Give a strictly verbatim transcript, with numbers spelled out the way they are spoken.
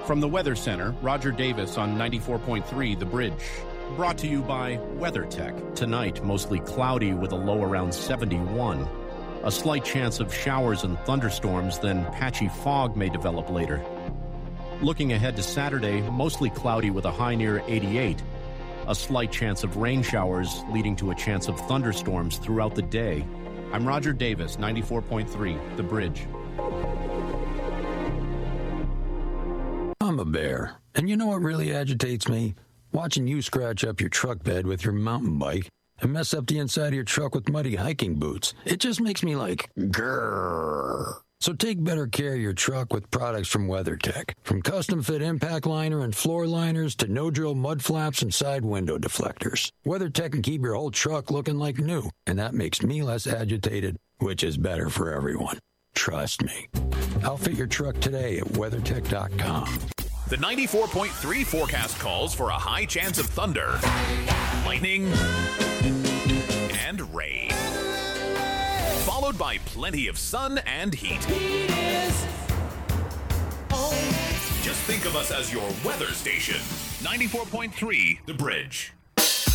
From the Weather Center, Roger Davis on ninety-four point three The Bridge. Brought to you by WeatherTech. Tonight, mostly cloudy with a low around seventy-one. A slight chance of showers and thunderstorms, then patchy fog may develop later. Looking ahead to Saturday, mostly cloudy with a high near eighty-eight. A slight chance of rain showers leading to a chance of thunderstorms throughout the day. I'm Roger Davis, ninety-four point three The Bridge. I'm a bear, and you know what really agitates me? Watching you scratch up your truck bed with your mountain bike and mess up the inside of your truck with muddy hiking boots. It just makes me like, grrr. So take better care of your truck with products from WeatherTech. From custom-fit impact liner and floor liners to no-drill mud flaps and side window deflectors. WeatherTech can keep your whole truck looking like new, and that makes me less agitated, which is better for everyone. Trust me. Outfit your truck today at WeatherTech dot com. The ninety-four point three forecast calls for a high chance of thunder, lightning, and rain, followed by plenty of sun and heat. Just think of us as your weather station. ninety-four point three The Bridge.